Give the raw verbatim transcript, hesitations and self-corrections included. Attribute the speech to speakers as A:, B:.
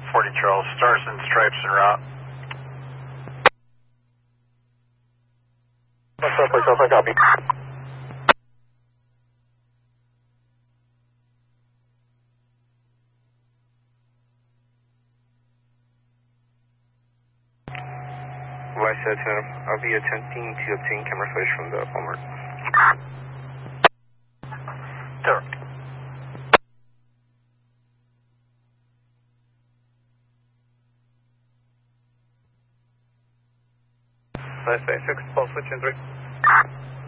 A: forty Charles, stars and stripes en route.
B: What's up, Charles? I copy.
C: Vice Center, I'll be attempting to obtain camera footage from the Walmart.
A: Sure.
C: Vice six, pulse switch in three.